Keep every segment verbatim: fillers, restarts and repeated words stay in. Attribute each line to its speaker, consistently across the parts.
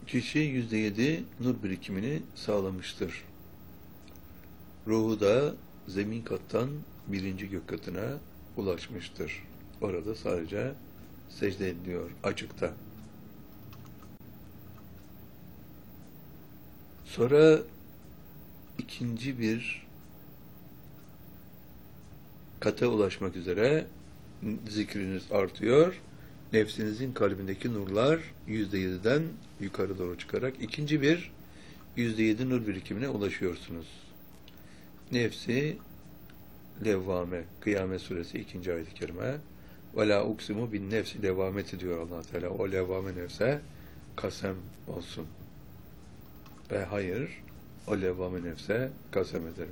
Speaker 1: Kişi yüzde yedi nur birikimini sağlamıştır. Ruhu da zemin kattan birinci gök katına ulaşmıştır. Orada sadece secde ediliyor açıkta. Sonra ikinci bir kata ulaşmak üzere zikriniz artıyor. Nefsinizin kalbindeki nurlar yüzde yediden yukarı doğru çıkarak ikinci bir yüzde yedi nur birikimine ulaşıyorsunuz. Nefsi levvame, Kıyamet Suresi ikinci ayet-i kerime. Ve la uksimu bin nefsi levvameti diyor Allah Teala. O levvame nefse kasem olsun. Ve hayır, o levvame nefse kasem ederim.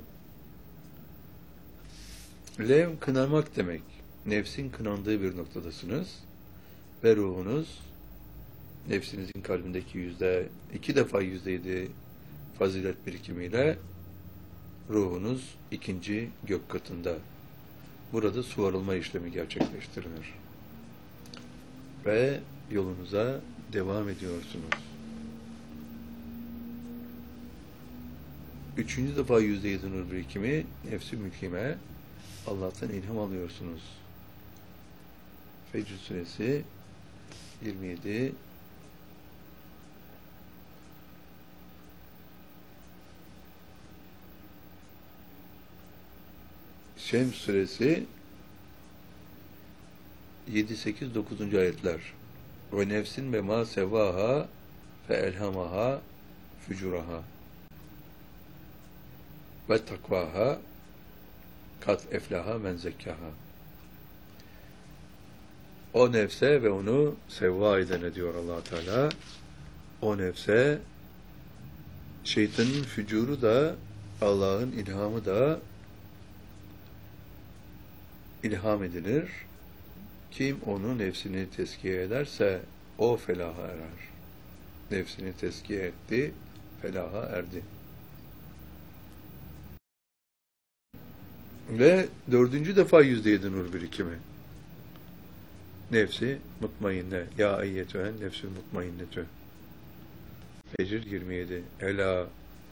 Speaker 1: Lev kınamak demek. Nefsin kınandığı bir noktadasınız. Ve ruhunuz nefsinizin kalbindeki yüzde iki defa yüzde yedi fazilet birikimiyle ruhunuz ikinci gök katında. Burada suvarılma işlemi gerçekleştirilir. Ve yolunuza devam ediyorsunuz. Üçüncü defa yüzde yedi nur birikimi nefsi mülkime Allah'tan ilham alıyorsunuz. Fecr Suresi yirmi yedi Şems Suresi yedi sekiz dokuzuncu ayetler. Ve nefsin ve ma sevaha fe elhamaha fücuraha ve takvaha kat eflaha men zekkaha. O nefse ve onu sevva edene diyor Allah Teala. O nefse şeytanın fücuru da Allah'ın ilhamı da ilham edilir. Kim onu nefsini tezkiye ederse o felaha erer. Nefsini tezkiye etti, felaha erdi. Ve dördüncü defa yüzde yedi nur birikimi. Nefsi mutmainne. Ya eyyetühen nefsü mutmainnetü. Fecr yirmi yedi. Ela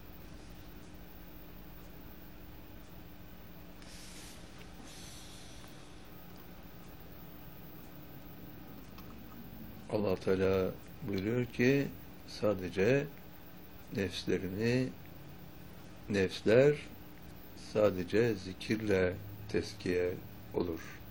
Speaker 1: Allah Teala buyuruyor ki sadece nefslerini nefsler sadece zikirle tezkiye olur.